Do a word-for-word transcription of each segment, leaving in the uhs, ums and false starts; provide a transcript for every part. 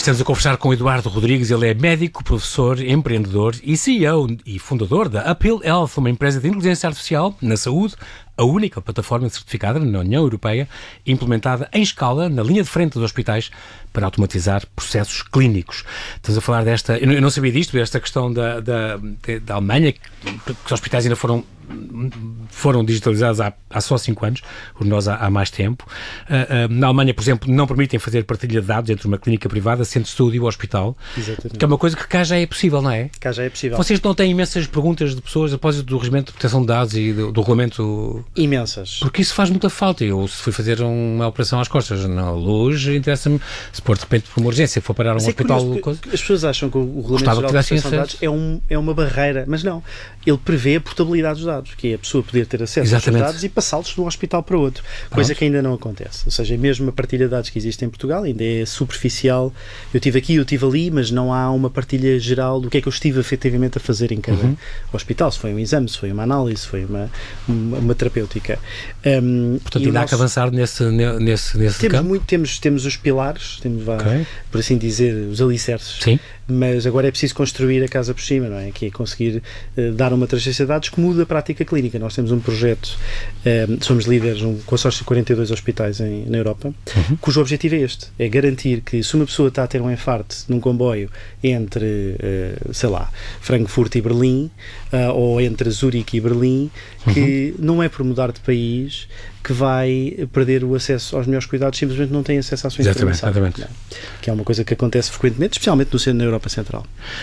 Estamos a conversar com o Eduardo Rodrigues. Ele é médico, professor, empreendedor e C E O e fundador da Uphill Health, uma empresa de inteligência artificial na saúde, a única plataforma certificada na União Europeia, implementada em escala na linha de frente dos hospitais para automatizar processos clínicos. Estamos a falar desta... Eu não sabia disto, desta questão da, da, da Alemanha, que, que os hospitais ainda foram, foram digitalizados há, há só cinco anos, por nós há, há mais tempo. Uh, uh, na Alemanha, por exemplo, não permitem fazer partilha de dados entre uma clínica privada, centro de estudo e o hospital. Exatamente. Que é uma coisa que cá já é possível, não é? Cá já é possível. Vocês não têm imensas perguntas de pessoas a propósito do regimento de proteção de dados e do, do regulamento... Imensas. Porque isso faz muita falta. Eu, se fui fazer uma operação às costas na luz, interessa-me, se for de repente por uma urgência, for parar a um mas hospital... É coisa, as pessoas acham que o Regulamento Geral de Proteção de Dados é, um, é uma barreira, mas não. Ele prevê a portabilidade dos dados, que é a pessoa poder ter acesso Exatamente. aos dados e passá-los de um hospital para outro. Coisa Pronto. Que ainda não acontece. Ou seja, mesmo a partilha de dados que existe em Portugal ainda é superficial. Eu estive aqui, eu estive ali, mas não há uma partilha geral do que é que eu estive efetivamente a fazer em cada uhum. hospital. Se foi um exame, se foi uma análise, se foi uma, uma, uma terapêutica. Um, Portanto, ainda nosso... há que avançar nesse, nesse, nesse temos campo? Muito, temos, temos os pilares, temos, okay. por assim dizer, os alicerces. Sim. Mas agora é preciso construir a casa por cima, não é? Que é conseguir uh, dar uma transferência de dados que muda a prática clínica. Nós temos um projeto, uh, somos líderes, um consórcio de quarenta e dois hospitais em, na Europa, uhum. cujo objetivo é este, é garantir que se uma pessoa está a ter um infarto num comboio entre, uh, sei lá, Frankfurt e Berlim, uh, ou entre Zurique e Berlim, que uhum. não é por mudar de país que vai perder o acesso aos melhores cuidados, simplesmente não tem acesso à sua informação. Exatamente. Não. Que é uma coisa que acontece frequentemente, especialmente no centro da Europa Central.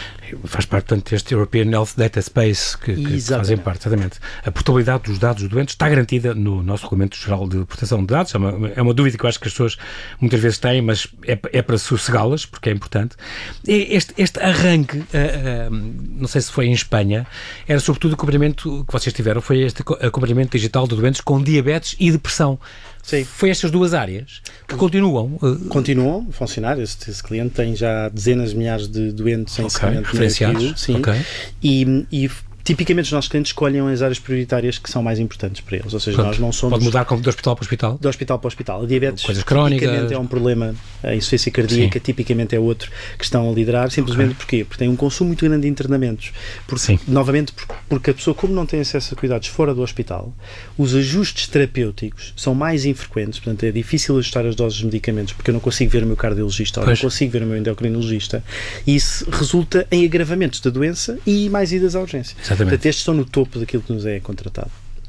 Faz parte, portanto, deste European Health Data Space que, que fazem parte, exatamente. A portabilidade dos dados doentes está garantida no nosso Regulamento Geral de Proteção de Dados. É uma, é uma dúvida que eu acho que as pessoas muitas vezes têm, mas é, é para sossegá-las, porque é importante. Este, este arranque, uh, uh, não sei se foi em Espanha, era sobretudo o acompanhamento que vocês tiveram, foi este acompanhamento digital de doentes com diabetes e depressão. Sim. Foi estas duas áreas que continuam. Uh... Continuam a funcionar. Este, esse cliente tem já dezenas de milhares de doentes em okay. seguimento referenciados. Sim. Okay. E, e tipicamente os nossos clientes escolhem as áreas prioritárias que são mais importantes para eles. Ou seja, Pronto, nós não somos... Pode mudar de hospital para hospital? De hospital para hospital. A diabetes, coisas crónicas, tipicamente é um problema. A insuficiência cardíaca, Sim. tipicamente é outro que estão a liderar. Simplesmente okay. porquê? Porque tem um consumo muito grande de internamentos. Porque, Sim. novamente, porque a pessoa, como não tem acesso a cuidados fora do hospital, os ajustes terapêuticos são mais infrequentes. Portanto, é difícil ajustar as doses de medicamentos porque eu não consigo ver o meu cardiologista ou não consigo ver o meu endocrinologista. E isso resulta em agravamentos da doença e mais idas à urgência. Exatamente. Portanto, estes estão no topo daquilo que nos é contratado.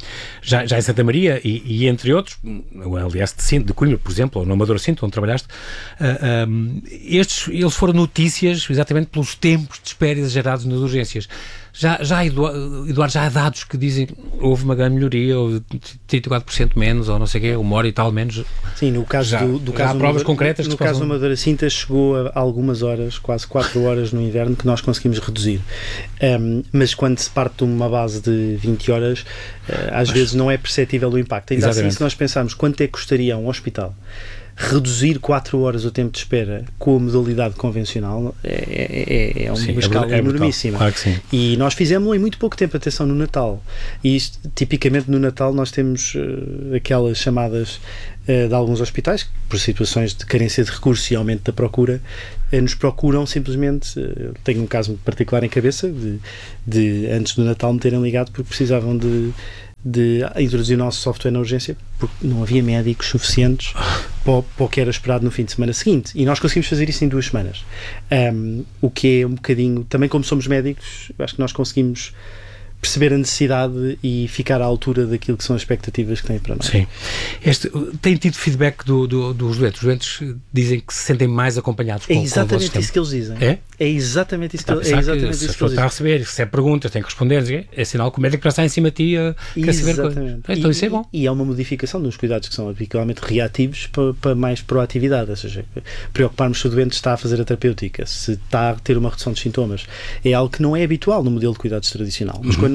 Já, já em Santa Maria e, e entre outros, o L S de, Sinto, de Coimbra, por exemplo, ou no Amador Sinto, onde trabalhaste, uh, um, estes, eles foram notícias exatamente pelos tempos de espera exagerados nas urgências. Já, já, Eduardo, já há dados que dizem que houve uma grande melhoria, ou trinta e quatro por cento menos, ou não sei o quê, uma hora e tal menos. Sim, no caso já, do, do já caso há provas Amador, concretas. No caso do Amadora Cinta chegou a algumas horas, quase quatro horas no inverno, que nós conseguimos reduzir. Um, mas quando se parte de uma base de vinte horas, uh, às mas, vezes não é perceptível o impacto. Ainda exatamente. Assim, se nós pensarmos quanto é que custaria a um hospital reduzir quatro horas o tempo de espera com a modalidade convencional, é, é, é uma sim, escala é enormíssima. Claro que sim. E nós fizemos em muito pouco tempo, atenção, no Natal. E isto, tipicamente no Natal nós temos uh, aquelas chamadas uh, de alguns hospitais, por situações de carência de recursos e aumento da procura, uh, nos procuram simplesmente, uh, tenho um caso particular em cabeça, de, de antes do Natal me terem ligado porque precisavam de de introduzir o nosso software na urgência porque não havia médicos suficientes para, para o que era esperado no fim de semana seguinte, e nós conseguimos fazer isso em duas semanas, um, o que é um bocadinho, também como somos médicos, acho que nós conseguimos perceber a necessidade e ficar à altura daquilo que são as expectativas que têm para nós. Sim. Este, tem tido feedback do, do, dos doentes? Os doentes dizem que se sentem mais acompanhados com, é exatamente com o isso que eles dizem. É? É exatamente isso que, que, é exatamente que isso se a que pessoa eles está a receber, se é perguntas, tem que responder, é sinal que o médico já está em cima de ti a quer saber coisas. Então e, isso é bom. E é uma modificação dos cuidados que são habitualmente reativos para, para mais proatividade, ou seja, preocuparmos se o doente está a fazer a terapêutica, se está a ter uma redução de sintomas. É algo que não é habitual no modelo de cuidados tradicional. Mas uhum. quando